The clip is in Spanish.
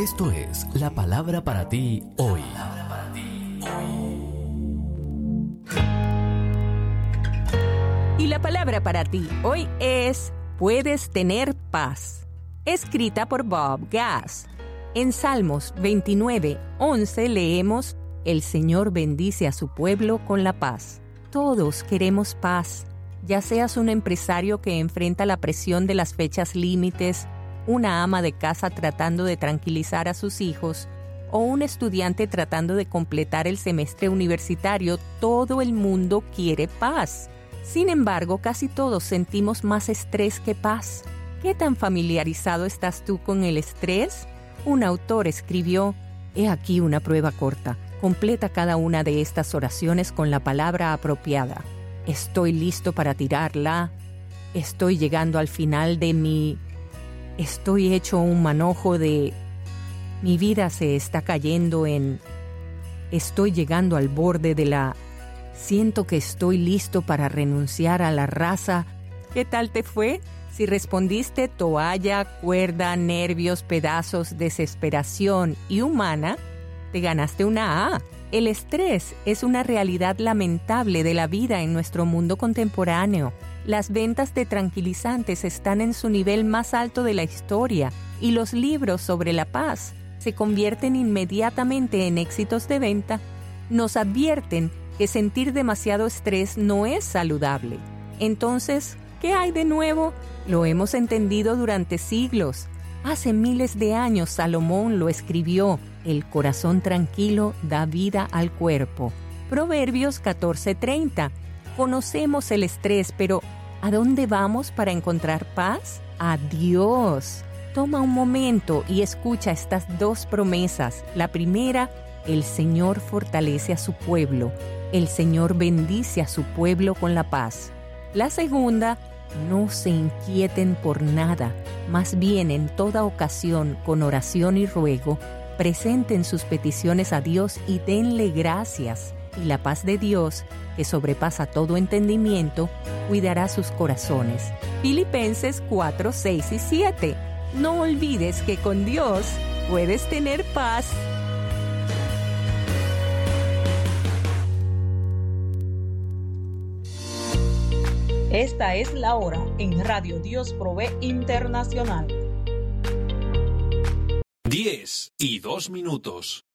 Esto es la palabra para ti hoy. Y la palabra para ti hoy es puedes tener paz, escrita por Bob Gass. En Salmos 29:11 leemos: El Señor bendice a su pueblo con la paz. Todos queremos paz, ya seas un empresario que enfrenta la presión de las fechas límites, una ama de casa tratando de tranquilizar a sus hijos, o un estudiante tratando de completar el semestre universitario. Todo el mundo quiere paz. Sin embargo, casi todos sentimos más estrés que paz. ¿Qué tan familiarizado estás tú con el estrés? Un autor escribió: he aquí una prueba corta. Completa cada una de estas oraciones con la palabra apropiada. Estoy listo para tirarla. Estoy llegando al final de mi... Estoy hecho un manojo de... Mi vida se está cayendo en... Estoy llegando al borde de la... Siento que estoy listo para renunciar a la raza. ¿Qué tal te fue? Si respondiste toalla, cuerda, nervios, pedazos, desesperación y humana, te ganaste una A. El estrés es una realidad lamentable de la vida en nuestro mundo contemporáneo. Las ventas de tranquilizantes están en su nivel más alto de la historia y los libros sobre la paz se convierten inmediatamente en éxitos de venta. Nos advierten que sentir demasiado estrés no es saludable. Entonces, ¿qué hay de nuevo? Lo hemos entendido durante siglos. Hace miles de años Salomón lo escribió: el corazón tranquilo da vida al cuerpo. Proverbios 14:30. Conocemos el estrés, pero ¿a dónde vamos para encontrar paz? A Dios. Toma un momento y escucha estas dos promesas. La primera: el Señor fortalece a su pueblo. El Señor bendice a su pueblo con la paz. La segunda: no se inquieten por nada, más bien en toda ocasión, con oración y ruego, presenten sus peticiones a Dios y denle gracias. Y la paz de Dios, que sobrepasa todo entendimiento, cuidará sus corazones. Filipenses 4:6 y 7. No olvides que con Dios puedes tener paz. Esta es la hora en Radio Dios Provee Internacional. 10:02.